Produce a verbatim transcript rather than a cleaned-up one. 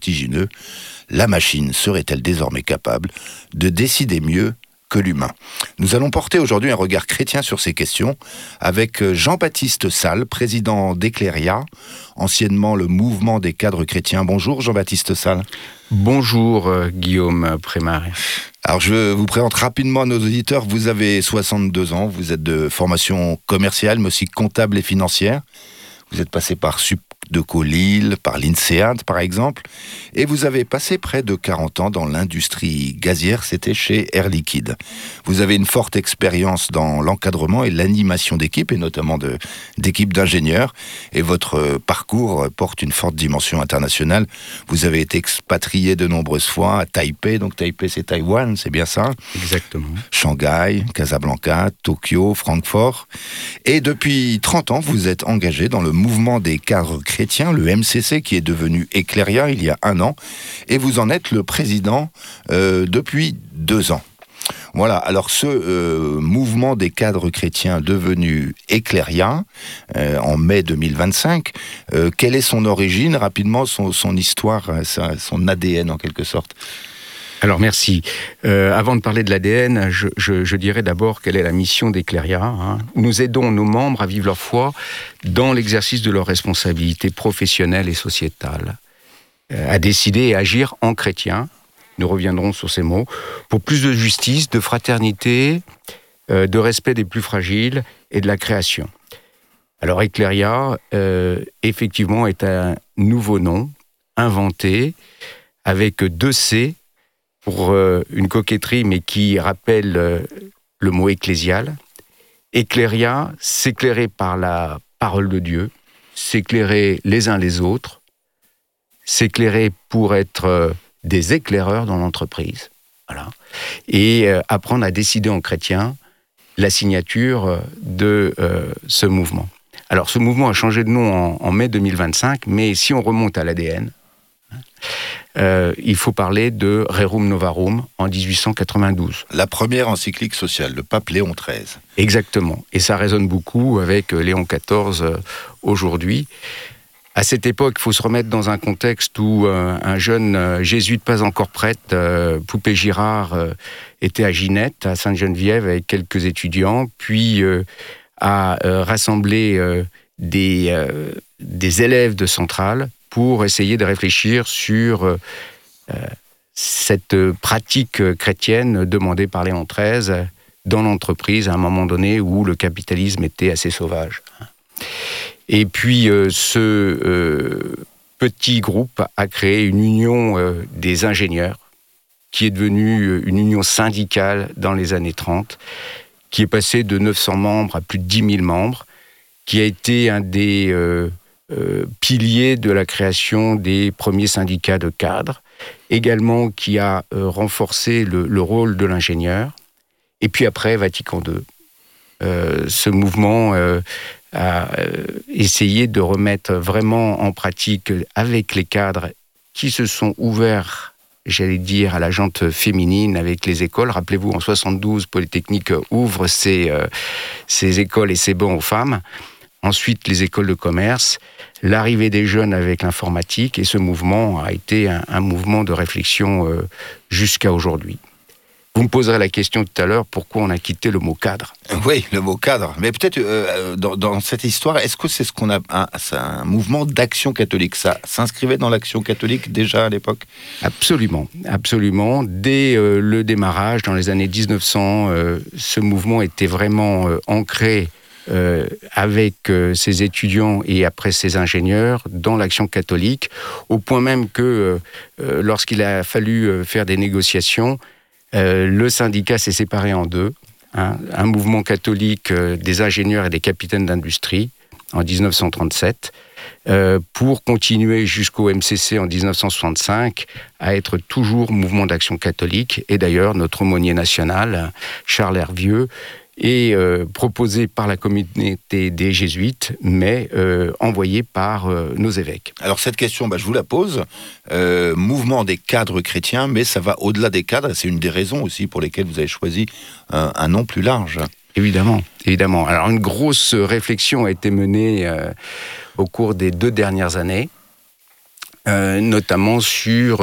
vertigineux. La machine serait-elle désormais capable de décider mieux que l'humain? Nous allons porter aujourd'hui un regard chrétien sur ces questions avec Jean-Baptiste Salles, président d'Ecleria, anciennement le mouvement des cadres chrétiens. Bonjour Jean-Baptiste Salles. Bonjour euh, Guillaume Prémaret. Alors je vous présente rapidement à nos auditeurs. Vous avez soixante-deux ans, vous êtes de formation commerciale mais aussi comptable et financière. Vous êtes passé par Subdeco Lille, par l'INSEAD par exemple, et vous avez passé près de quarante ans dans l'industrie gazière, c'était chez Air Liquide. Vous avez une forte expérience dans l'encadrement et l'animation d'équipes, et notamment de, d'équipes d'ingénieurs, et votre parcours porte une forte dimension internationale. Vous avez été expatrié de nombreuses fois à Taipei, donc Taipei c'est Taïwan, c'est bien ça ? Exactement. Shanghai, Casablanca, Tokyo, Francfort, et depuis trente ans, vous êtes engagé dans le mouvement des cadres chrétiens, le M C C, qui est devenu Ecleria il y a un an, et vous en êtes le président euh, depuis deux ans. Voilà, alors ce euh, mouvement des cadres chrétiens devenu Ecleria, euh, en mai deux mille vingt-cinq, euh, quelle est son origine, rapidement, son, son histoire, sa, son A D N en quelque sorte? Alors merci. Euh, avant de parler de l'A D N, je, je, je dirais d'abord quelle est la mission d'Ecleria. Hein. Nous aidons nos membres à vivre leur foi dans l'exercice de leurs responsabilités professionnelles et sociétales, euh, à décider et agir en chrétien. Nous reviendrons sur ces mots, pour plus de justice, de fraternité, euh, de respect des plus fragiles et de la création. Alors Ecleria, euh, effectivement, est un nouveau nom inventé avec deux C, pour euh, une coquetterie, mais qui rappelle euh, le mot ecclésial. Ecleria, s'éclairer par la parole de Dieu, s'éclairer les uns les autres, s'éclairer pour être euh, des éclaireurs dans l'entreprise. Voilà. Et euh, apprendre à décider en chrétien la signature de euh, ce mouvement. Alors, ce mouvement a changé de nom en, en mai deux mille vingt-cinq, mais si on remonte à l'A D N, Euh, il faut parler de Rerum Novarum en dix-huit cent quatre-vingt-douze. La première encyclique sociale, le pape Léon treize. Exactement. Et ça résonne beaucoup avec Léon quatorze euh, aujourd'hui. À cette époque, il faut se remettre dans un contexte où euh, un jeune euh, jésuite pas encore prêtre, euh, Poupée Girard, euh, était à Ginette, à Sainte-Geneviève, avec quelques étudiants, puis euh, a euh, rassemblé euh, des, euh, des élèves de Centrale pour essayer de réfléchir sur euh, cette pratique chrétienne demandée par Léon treize dans l'entreprise à un moment donné où le capitalisme était assez sauvage. Et puis euh, ce euh, petit groupe a créé une union euh, des ingénieurs qui est devenue une union syndicale dans les années trente, qui est passée de neuf cents membres à plus de dix mille membres, qui a été un des euh, Euh, pilier de la création des premiers syndicats de cadres, également qui a euh, renforcé le, le rôle de l'ingénieur. Et puis après, Vatican deux, euh, ce mouvement euh, a euh, essayé de remettre vraiment en pratique avec les cadres qui se sont ouverts, j'allais dire, à la jante féminine avec les écoles. Rappelez-vous, en soixante-douze, Polytechnique ouvre ses, euh, ses écoles et ses bancs aux femmes. Ensuite, les écoles de commerce, l'arrivée des jeunes avec l'informatique, et ce mouvement a été un, un mouvement de réflexion euh, jusqu'à aujourd'hui. Vous me poserez la question tout à l'heure, pourquoi on a quitté le mot cadre ? Oui, le mot cadre. Mais peut-être, euh, dans, dans cette histoire, est-ce que c'est ce qu'on a... Un, c'est un mouvement d'action catholique, ça s'inscrivait dans l'action catholique déjà à l'époque ? Absolument, absolument. Dès euh, le démarrage, dans les années dix-neuf cents, euh, ce mouvement était vraiment euh, ancré Euh, avec euh, ses étudiants et après ses ingénieurs dans l'action catholique, au point même que euh, lorsqu'il a fallu euh, faire des négociations, euh, le syndicat s'est séparé en deux, hein, un mouvement catholique euh, des ingénieurs et des capitaines d'industrie en dix-neuf cent trente-sept, euh, pour continuer jusqu'au M C C en dix-neuf cent soixante-cinq à être toujours mouvement d'action catholique. Et d'ailleurs, notre aumônier national, Charles Hervieux, est euh, proposé par la communauté des jésuites, mais euh, envoyé par euh, nos évêques. Alors cette question, bah, je vous la pose. Euh, mouvement des cadres chrétiens, mais ça va au-delà des cadres. C'est une des raisons aussi pour lesquelles vous avez choisi un, un nom plus large. Évidemment, évidemment. Alors une grosse réflexion a été menée euh, au cours des deux dernières années. euh, notamment sur